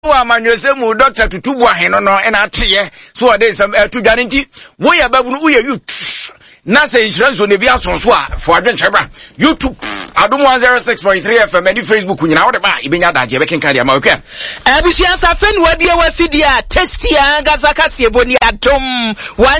wa manwese mu doctor tutubu aheno no e na atye so ade some to guarantee wo ya babu no you na say insurance on be asonso a for adwencheba YouTube Adom 106.3 FM and Facebook nyina wo de ba ibenya daje be kenka dia ma okwa abusia safen wadi e wafidia testy anga kase boni Adom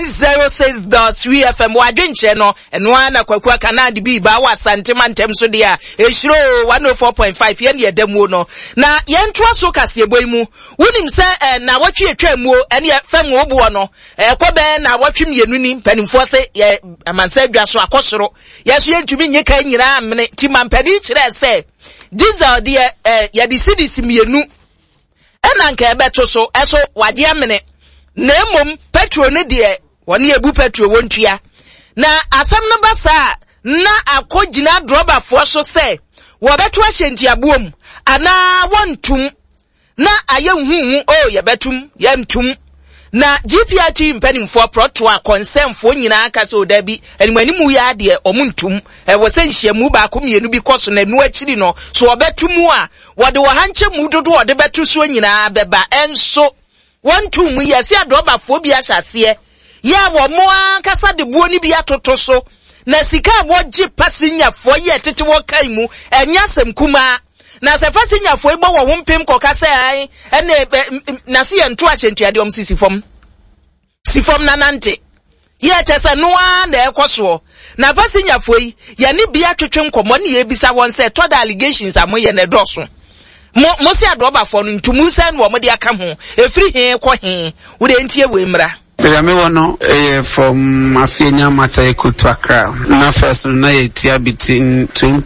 106.3 FM wadwenche no eno ana kwakwa kanadi bi ba wa santema ntem so dia ehiro 104.5 ye ne edamu no na ye ntoa so kase boy mu wonim se na watwe atwamu ene fam wo bo no kobe na watwe mienu ni panimfo se amansa dwa so akosoro yeso yentumi nyeka nyira amene ti mampadi kire se diesel de ya di CDs mienu ena nka ebeto so eso wade amene na emom petrol ne de woni ebu petrol wontua na asam no basa na akogina droba fo so se wo beto ahentiabuom ana wontum na ayehuhu o ye betum ye ntum na GPRT mpanimfo proto a concern fo nyina aka se odabi enimani mu ya de omuntum wo se nhyiamu ba ko mienu bi koso na nu akiri no so obetumu a wode wo hanche mu dodo wode betu so nyina beba enso wontum yesi adoba fo bi ahyase ya wo mo aka de buo ni bi atoto so na sika woji passenger fo ye tete wo kai mu enya sem kuma na se passenger fo igbo wo mpem koka se ai ene na se ento ahyentuade om sisifom sifom na nante ye chese noa na ekoso na passenger fo yi ye ne bia twetwe nkomo ne ye bisa won se to the allegations amoye ne doso mo se adoba fo no ntumu se no mo de aka ho efiri he ko he wo de ntie we mra me wono from Afenya Mata to Accra. Na first na yetia between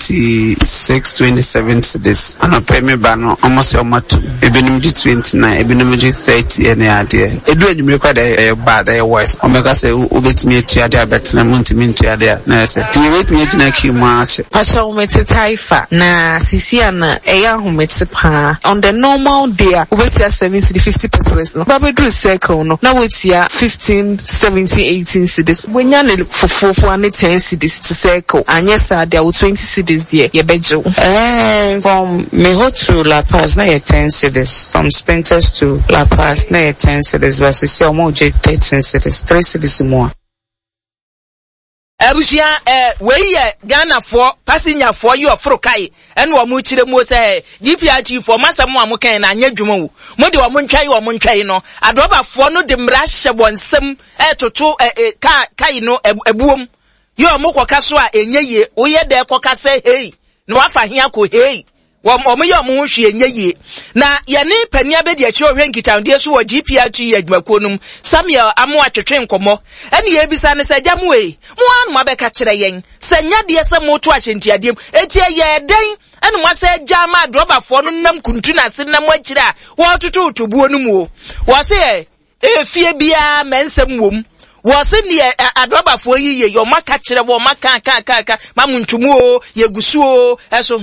26-27 cities. Ana pay me bano almost your matu. Ebinim 29, ebinim 30 any idea. Edu enyum kwa da bad voice. Omega say ubetimi etia dia betle muntimi etia dia. Na say ti wait me na ki match. Pasha umete taifa na sisi ana eya humete pa. On the normal day ubetia 70 to 50%. No. Babe do circle no. Na wetia 15, 17, 18 cities. When you're for 10 cities to circle, and yes, there were 20 cities there. Yeah, bejo. From Meho to La Paz, na 10 cities. From Spenters to La Paz, na 10 cities. Versus Yomoje 13 cities. 3 cities more. Abusia we Ghana for passenger for you afro kai ene wo mu kire mu se GPRT for masam a mo kan na anya dwuma wo mo de wo mo ntwai no adoba for no de mra hye bonsem toto kai no ebuom yo mo koka so a enye wo ye de koka se hey no afa hia ko hey wo mo ye mo hwe enye ye na ye ne pania be de akiro hwe nkitande so wo GPRT adwumakonum Samuel amo atwetwe nkomo ene ye bisa ne se jamu e mo anu abeka kire yen se nya de se mo to ahyentiadem etie ye den ene mo se jama droba fo no nam kuntu na se nam akire a wo tutu tubuo no mu wo se efie bia mensem wom wo se ne adroba fo yiye yo maka kire wo maka ka mamuntumu o yegusu o eso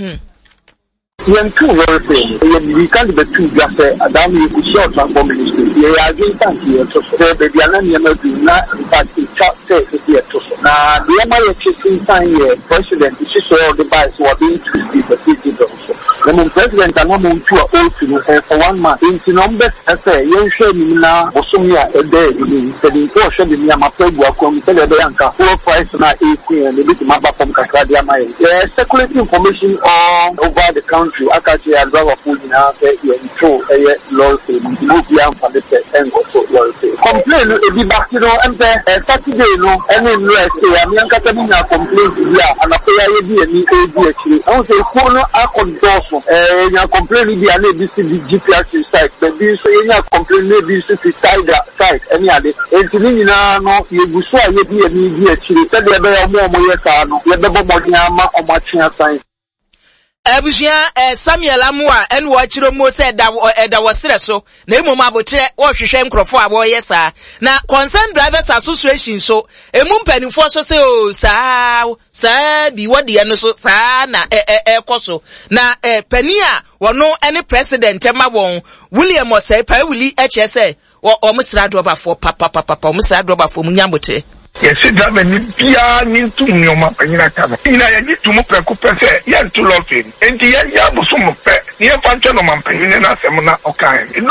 When two very things, we can't be two just Adam you could short transform ministry. We are again thank you to say the Diana not but the chat says here to now the MIA sign president is all the bias who are being twisted the city also. The president and woman to a oath for 1 month. In numbers I say you show me now Osumia a day in the portion in Yamapu come tell the Bianca full price na and the bit map from Kasadia Maya. Circulating information all over the country. Akaji and driver food in our intro a loyalty, Mubian for the end also loyalty. Complain if you back, and Saturday, no, any rest, I'm young Catalina complaint, and a player be an ADHD. I would say, Kono Akondoso, and you're complaining the GPRT site, but this complain maybe this site, any other. And to me, no, you will show you be an ADHD, tell you more Moyetano, you have more Modiama or Machina science. Abusia Samuel Amua en wo chiro mo se da wosere so na emom abotre wo hwehwe nkrofo abo yesa na concerned drivers association so emu mpanifo so se o sa bi wode no so sa na ekoso na pani a wono ene president ma won William Osei pa wuli eche se o mo sra droba fo papa o mo sra droba fo mu nyambote Yes, driver ni bia ni to nyoma panyina kama. Ina ya ji tumu preko pese ya to lofin. Enti ya buso mo pe. Ni ya fanche no mampanyine na asem na okan. No